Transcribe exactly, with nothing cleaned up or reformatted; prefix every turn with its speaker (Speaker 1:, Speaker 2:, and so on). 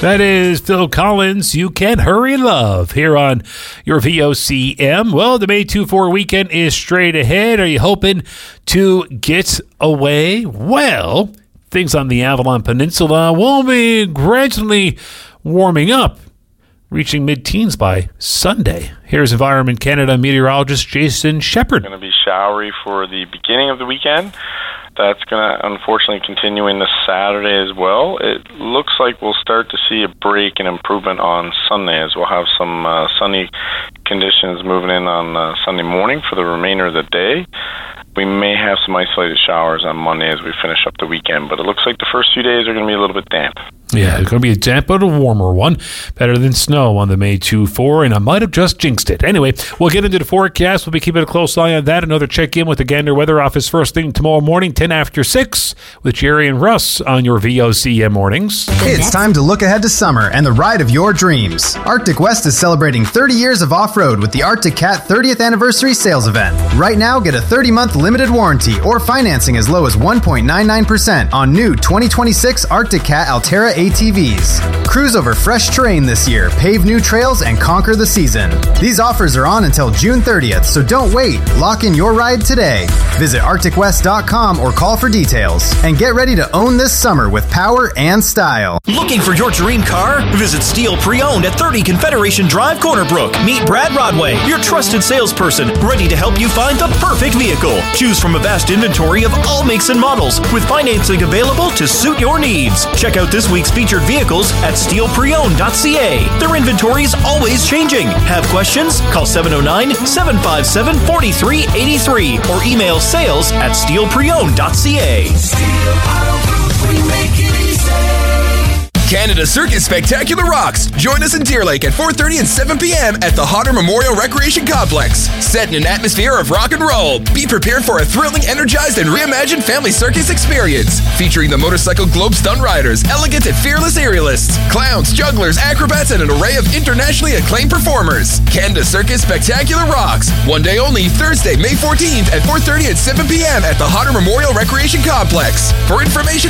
Speaker 1: That is Phil Collins, You Can't Hurry Love, here on your V O C M. Well, the May two four weekend is straight ahead. Are you hoping to get away? Well, things on the Avalon Peninsula will be gradually warming up, reaching mid-teens by Sunday. Here's Environment Canada meteorologist Jason Shepard.
Speaker 2: It's going to be showery for the beginning of the weekend. That's going to unfortunately continue into Saturday as well. It looks like we'll start to see a break and improvement on Sunday, as we'll have some uh, sunny conditions moving in on uh, Sunday morning for the remainder of the day. We may have some isolated showers on Monday as we finish up the weekend, but it looks like the first few days are going to be a little bit damp.
Speaker 1: Yeah, it's going to be a damp but a warmer one. Better than snow on the May two four, and I might have just jinxed it. Anyway, we'll get into the forecast. We'll be keeping a close eye on that. Another check-in with the Gander Weather Office first thing tomorrow morning, ten after six, with Jerry and Russ on your V O C M mornings.
Speaker 3: It's time to look ahead to summer and the ride of your dreams. Arctic West is celebrating thirty years of off-road with the Arctic Cat thirtieth Anniversary Sales Event. Right now, get a thirty-month limited warranty or financing as low as one point nine nine percent on new twenty twenty-six Arctic Cat Altera A T Vs. Cruise over fresh terrain this year, pave new trails, and conquer the season. These offers are on until June thirtieth, so don't wait. Lock in your ride today. Visit arctic west dot com or call for details. And get ready to own this summer with power and style.
Speaker 4: Looking for your dream car? Visit Steel Pre-Owned at thirty Confederation Drive, Corner Brook. Meet Brad Rodway, your trusted salesperson, ready to help you find the perfect vehicle. Choose from a vast inventory of all makes and models, with financing available to suit your needs. Check out this week's featured vehicles at steel pre owned dot c a. Their inventory is always changing. Have questions? Call seven oh nine, seven five seven, four three eight three or email sales at steel pre owned dot c a.
Speaker 5: Canada Circus Spectacular rocks. Join us in Deer Lake at four thirty and seven p.m. at the Hodder Memorial Recreation Complex. Set in an atmosphere of rock and roll. Be prepared for a thrilling, energized, and reimagined family circus experience. Featuring the Motorcycle Globe stunt riders, elegant and fearless aerialists, clowns, jugglers, acrobats, and an array of internationally acclaimed performers. Canada Circus Spectacular rocks. One day only, Thursday, May fourteenth at four thirty and seven p.m. at the Hodder Memorial Recreation Complex. For information